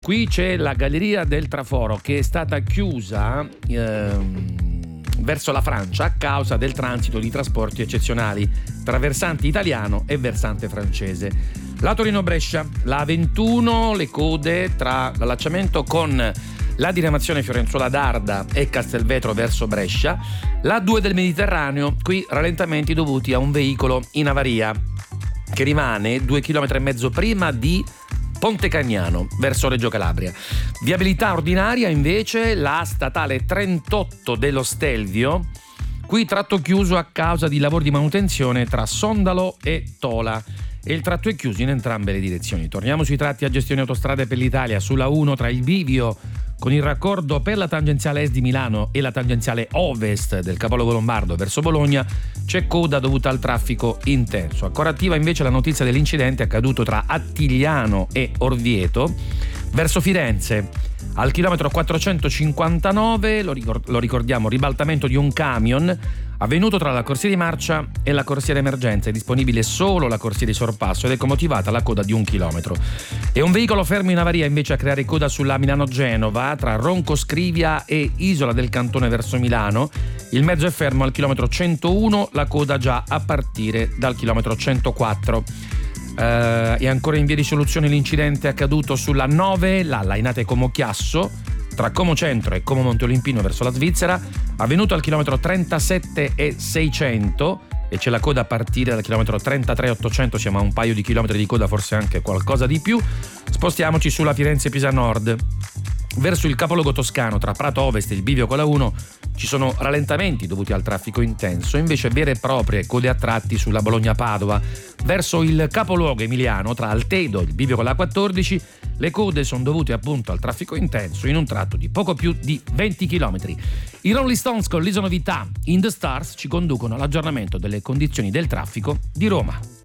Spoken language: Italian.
Qui c'è la Galleria del Traforo che è stata chiusa verso la Francia a causa del transito di trasporti eccezionali tra versante italiano e versante francese. La Torino-Brescia, la A21, le code tra l'allacciamento con la diramazione Fiorenzuola d'Arda e Castelvetro verso Brescia, la A2 del Mediterraneo, qui rallentamenti dovuti a un veicolo in avaria che rimane 2,5 km prima di Ponte Cagnano verso Reggio Calabria. Viabilità ordinaria invece la statale 38 dello Stelvio, qui tratto chiuso a causa di lavori di manutenzione tra Sondalo e Tola e il tratto è chiuso in entrambe le direzioni. Torniamo sui tratti a gestione autostrade per l'Italia. Sulla 1 tra il bivio con il raccordo per la tangenziale est di Milano e la tangenziale ovest del capoluogo lombardo verso Bologna c'è coda dovuta al traffico intenso. Ancora attiva invece la notizia dell'incidente accaduto tra Attigliano e Orvieto verso Firenze. Al chilometro 459, lo ricordiamo, ribaltamento di un camion avvenuto tra la corsia di marcia e la corsia d'emergenza. È disponibile solo la corsia di sorpasso ed ecco motivata la coda di 1 chilometro. E un veicolo fermo in avaria invece a creare coda sulla Milano-Genova tra Ronco Scrivia e Isola del Cantone verso Milano. Il mezzo è fermo al chilometro 101, la coda già a partire dal chilometro 104. E ancora in via di soluzione l'incidente accaduto sulla 9, la Lainate Como Chiasso, tra Como Centro e Como Monte Olimpino verso la Svizzera, avvenuto al chilometro 37 e 600 e c'è la coda a partire dal chilometro 33 e 800, siamo a un paio di chilometri di coda, forse anche qualcosa di più. Spostiamoci sulla Firenze-Pisa Nord. Verso il capoluogo toscano, tra Prato Ovest e il bivio con la 1, ci sono rallentamenti dovuti al traffico intenso, invece vere e proprie code a tratti sulla Bologna-Padova. Verso il capoluogo emiliano, tra Altedo e il bivio con la 14, le code sono dovute appunto al traffico intenso in un tratto di poco più di 20 km. I Rolling Stones con l'isonovità In the Stars ci conducono all'aggiornamento delle condizioni del traffico di Roma.